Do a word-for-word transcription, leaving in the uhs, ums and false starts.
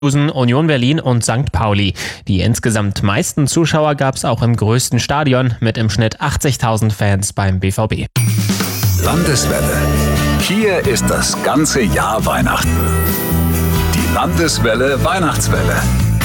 Union Berlin und Sankt Pauli. Die insgesamt meisten Zuschauer gab es auch im größten Stadion mit im Schnitt achtzigtausend Fans beim B V B. Landeswelle. Hier ist das ganze Jahr Weihnachten. Die Landeswelle Weihnachtswelle.